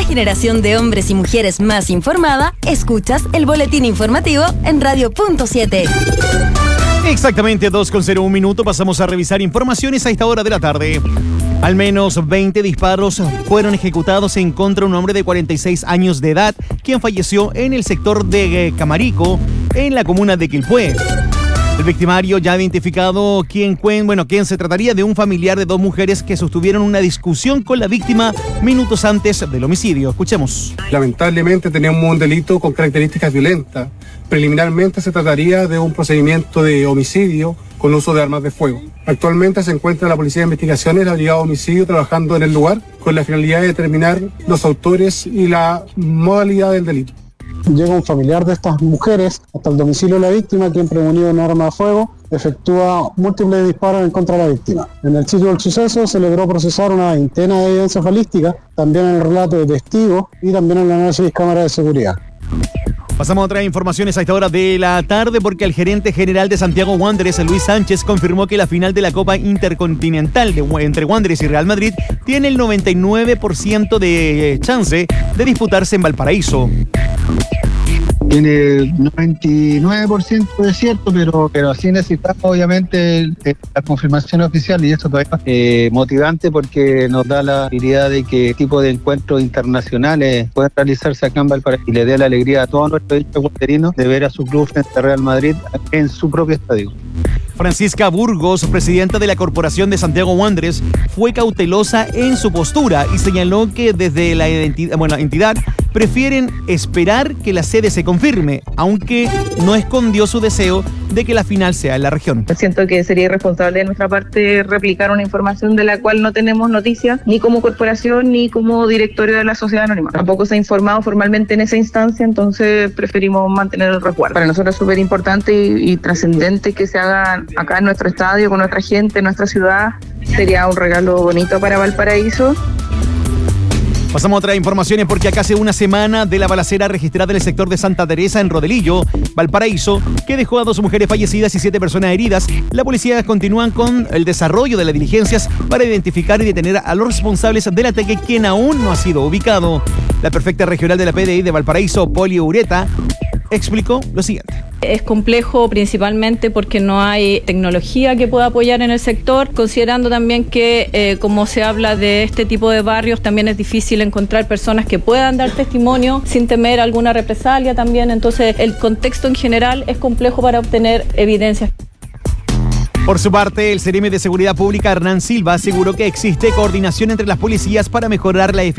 generación de hombres y mujeres más informada, escuchas el boletín informativo en Radio.7. Exactamente 2:01 minutos, pasamos a revisar informaciones a esta hora de la tarde. Al menos 20 disparos fueron ejecutados en contra de un hombre de 46 años de edad, quien falleció en el sector de Camarico, en la comuna de Quilpué. El victimario ya ha identificado quién se trataría de un familiar de dos mujeres que sostuvieron una discusión con la víctima minutos antes del homicidio. Escuchemos. Lamentablemente tenemos un delito con características violentas. Preliminarmente se trataría de un procedimiento de homicidio con uso de armas de fuego. Actualmente se encuentra la Policía de Investigaciones, la Brigada de Homicidio, trabajando en el lugar con la finalidad de determinar los autores y la modalidad del delito. Llega un familiar de estas mujeres hasta el domicilio de la víctima, quien prevenido en arma de fuego efectúa múltiples disparos en contra de la víctima. En el sitio del suceso se logró procesar una veintena de evidencias balísticas, también en el relato de testigos y también en el análisis de cámaras de seguridad. Pasamos a otras informaciones a esta hora de la tarde porque el gerente general de Santiago Wanderers, Luis Sánchez, confirmó que la final de la Copa Intercontinental entre Wanderers y Real Madrid tiene el 99% de chance de disputarse en Valparaíso. Tiene el 99% de cierto, pero sí necesitamos obviamente la confirmación oficial, y esto todavía es motivante porque nos da la habilidad de que tipo de encuentros internacionales pueden realizarse acá en Valparaíso y le dé la alegría a todos nuestros hinchas guanderinos de ver a su club frente a Real Madrid en su propio estadio. Francisca Burgos, presidenta de la Corporación de Santiago Wanderers, fue cautelosa en su postura y señaló que desde la entidad prefieren esperar que la sede se confirme, aunque no escondió su deseo de que la final sea en la región. Siento que sería irresponsable de nuestra parte replicar una información de la cual no tenemos noticias, ni como corporación ni como directorio de la sociedad anónima. Tampoco se ha informado formalmente en esa instancia, entonces preferimos mantener el resguardo. Para nosotros es súper importante y trascendente que se haga acá en nuestro estadio, con nuestra gente, en nuestra ciudad. Sería un regalo bonito para Valparaíso. Pasamos a otras informaciones porque acá hace una semana de la balacera registrada en el sector de Santa Teresa en Rodelillo, Valparaíso, que dejó a 2 mujeres fallecidas y 7 personas heridas. La policía continúa con el desarrollo de las diligencias para identificar y detener a los responsables del ataque, quien aún no ha sido ubicado. La prefecta regional de la PDI de Valparaíso, Poli Ureta, explicó lo siguiente. Es complejo principalmente porque no hay tecnología que pueda apoyar en el sector, considerando también que como se habla de este tipo de barrios, también es difícil encontrar personas que puedan dar testimonio sin temer alguna represalia también. Entonces el contexto en general es complejo para obtener evidencias. Por su parte, el CEREMI de Seguridad Pública, Hernán Silva, aseguró que existe coordinación entre las policías para mejorar la eficiencia